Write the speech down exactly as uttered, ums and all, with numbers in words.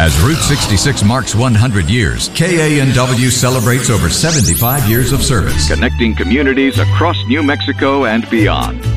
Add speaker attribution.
Speaker 1: As Route sixty-six marks one hundred years, K A N W celebrates over seventy-five years of service,
Speaker 2: connecting communities across New Mexico and beyond.